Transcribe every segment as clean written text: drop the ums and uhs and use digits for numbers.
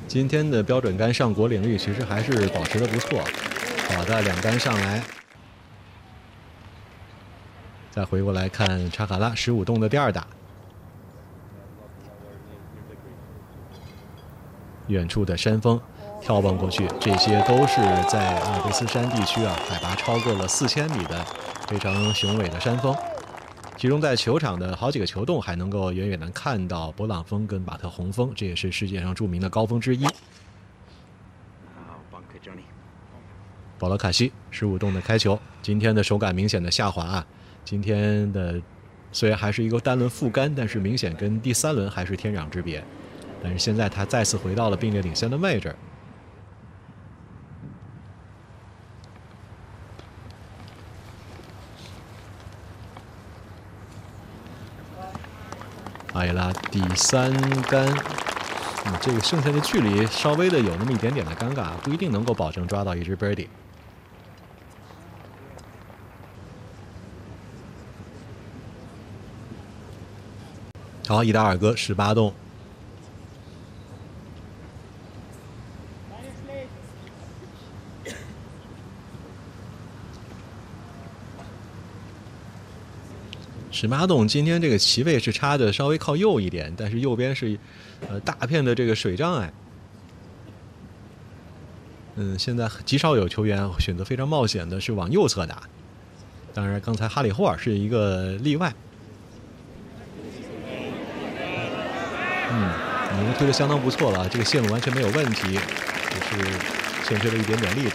今天的标准杆上果领域其实还是保持的不错，好的2杆上来。再回过来看查卡拉15洞的第2打，远处的山峰眺望过去，这些都是在阿尔卑斯山地区海拔超过了4000米的非常雄伟的山峰。其中在球场的好几个球洞还能够远远地看到勃朗峰跟马特洪峰，这也是世界上著名的高峰之一。保罗卡西15洞的开球，今天的手感明显的下滑今天的虽然还是一个单轮副杆，但是明显跟第3轮还是天壤之别。但是现在他再次回到了并列领先的位置。阿耶拉第3杆，这个剩下的距离稍微的有那么一点点的尴尬，不一定能够保证抓到一支 birdie。好，伊达尔戈18洞。18洞今天这个旗位是插的稍微靠右一点，但是右边是大片的这个水障碍。现在极少有球员选择非常冒险的是往右侧打，当然刚才哈里霍尔是一个例外。已经推得相当不错了，这个线路完全没有问题，只是欠缺了一点点力道。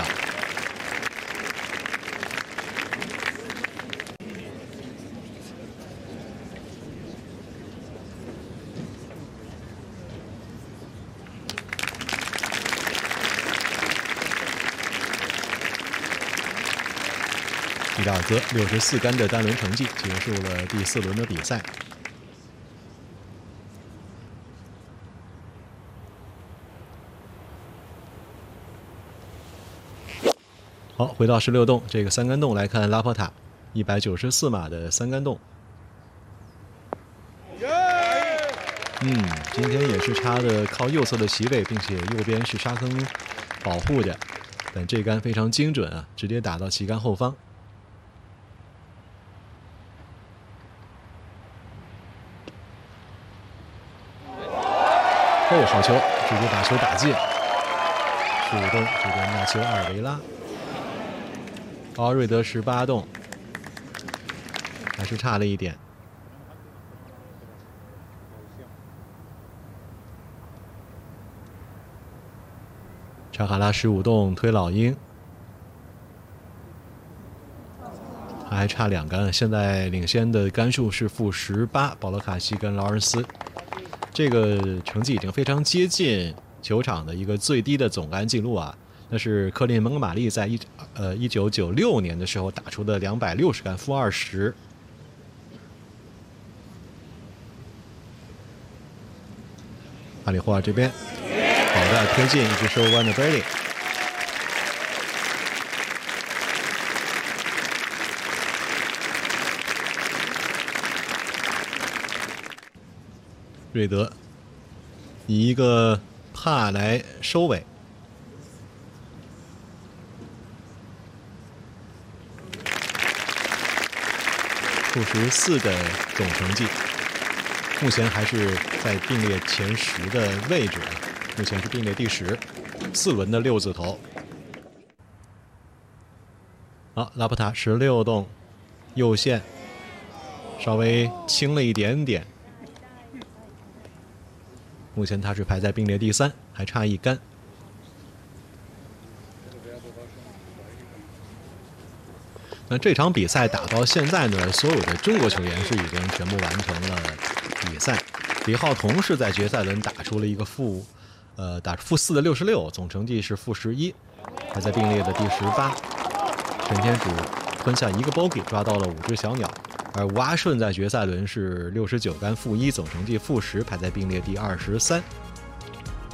伊达尔戈64杆的单轮成绩结束了第4轮的比赛。好，回到16洞这个3杆洞来看拉波塔194码的3杆洞。今天也是插的靠右侧的席位，并且右边是沙坑保护着，但这杆非常精准直接打到旗杆后方。好球，直接把球打进。15洞这边纳丘阿尔维拉，奥瑞德18洞，还是差了一点。查卡拉15洞推老鹰，他还差2杆，现在领先的杆数是-18，保罗卡西跟劳伦斯。这个成绩已经非常接近球场的一个最低的总杆记录那是克林蒙哥马利在1996年的时候打出的260杆-20。哈里霍尔这边好的推进一支收弯的 birdie。瑞德以一个帕来收尾，-14的总成绩，目前还是在并列前10的位置目前是并列第10，4轮的6字头。好，拉波塔16洞右线稍微轻了一点点。目前他是排在并列第3，还差1杆。那这场比赛打到现在呢，所有的中国球员是已经全部完成了比赛。李浩彤是在决赛轮打出了一个打-4的66，总成绩是-11，还在并列的第18。陈天楚吞下1个 bogey， 抓到了5只小鸟。而吴阿顺在决赛轮是69杆-1，总成绩-10，排在并列第23。